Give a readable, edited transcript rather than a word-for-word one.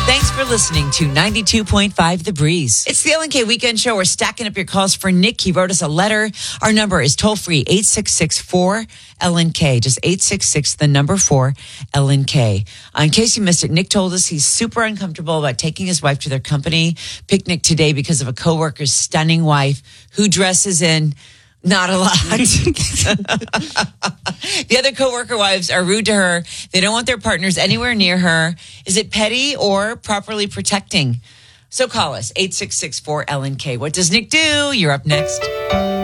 Thanks for listening to 92.5 The Breeze. It's the LNK Weekend Show. We're stacking up your calls for Nick. He wrote us a letter. Our number is toll-free 866-4-LNK. Just 866-4-LNK. In case you missed it, Nick told us he's super uncomfortable about taking his wife to their company picnic today because of a coworker's stunning wife who dresses in not a lot. The other coworker wives are rude to her. They don't want their partners anywhere near her. Is it petty or properly protecting? So call us, 866-4-LNK. What does Nick do? You're up next.